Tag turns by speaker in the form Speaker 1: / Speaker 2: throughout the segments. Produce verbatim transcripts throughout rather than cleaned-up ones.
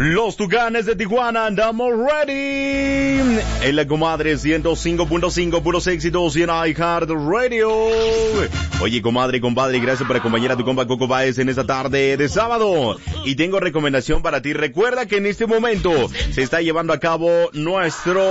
Speaker 1: Los Tucanes de Tijuana, andamos ready. En la comadre ciento cinco punto cinco, puros éxitos y en iHeart Radio. Oye, comadre, compadre, gracias por acompañar a tu compa Coco Baez en esta tarde de sábado. Y tengo recomendación para ti. Recuerda que en este momento se está llevando a cabo nuestro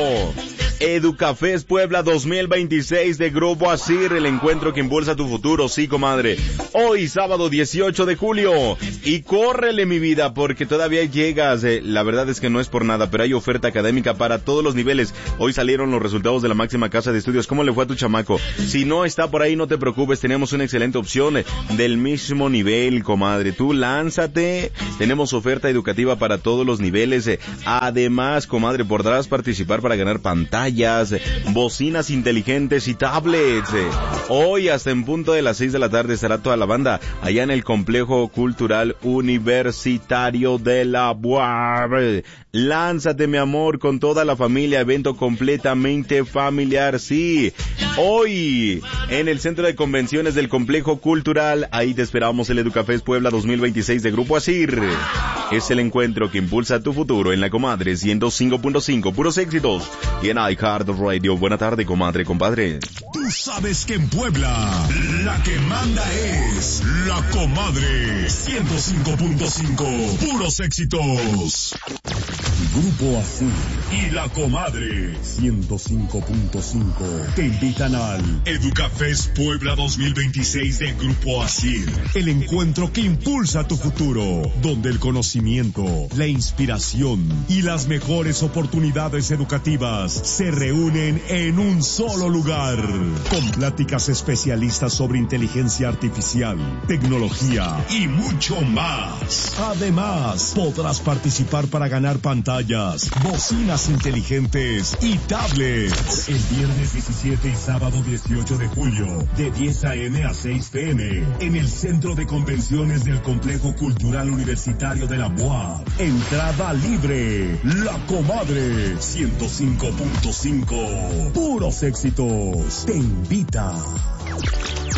Speaker 1: Educafest Puebla dos mil veintiséis de Grupo Asir, el encuentro que impulsa tu futuro, sí, comadre. Hoy, sábado dieciocho de julio. Y córrele, mi vida, porque todavía llegas. Eh, la verdad es que no es por nada, pero hay oferta académica para todos los niveles. Hoy salieron los resultados de la máxima casa de estudios. ¿Cómo le fue a tu chamaco? Si no está por ahí, no te preocupes. Tenemos una excelente opción eh, del mismo nivel, comadre. Tú lánzate. Tenemos oferta educativa para todos los niveles. Eh. Además, comadre, podrás participar para ganar pantallas, eh, bocinas inteligentes y tablets. Eh. Hoy, hasta en punto de las seis de la tarde, estará toda la banda allá en el Complejo Cultural Universitario de la U A R. Lánzate, mi amor, con toda la familia, evento completamente familiar, sí. Hoy, en el Centro de Convenciones del Complejo Cultural, ahí te esperamos, el Educafest Puebla dos mil veintiséis de Grupo Asir. Es el encuentro que impulsa tu futuro en la comadre ciento cinco punto cinco, puros éxitos. Y en iHeart Radio. Buena tarde, comadre, compadre.
Speaker 2: Tú sabes que en Puebla, la que manda es la comadre ciento cinco punto cinco, puros éxitos. Grupo Asir y la comadre ciento cinco punto cinco te invitan al Educafest Puebla dos mil veintiséis de Grupo Asir, el encuentro que impulsa tu futuro, donde el conocimiento, la inspiración y las mejores oportunidades educativas se reúnen en un solo lugar, con pláticas especialistas sobre inteligencia artificial, tecnología y mucho más. Además, podrás participar para ganar pantallas, bocinas inteligentes y tablets. El viernes diecisiete y sábado dieciocho de julio, de diez a eme a seis pe eme, en el Centro de Convenciones del Complejo Cultural Universitario de la U A R. Entrada libre. La comadre ciento cinco punto cinco, puros éxitos, te invita.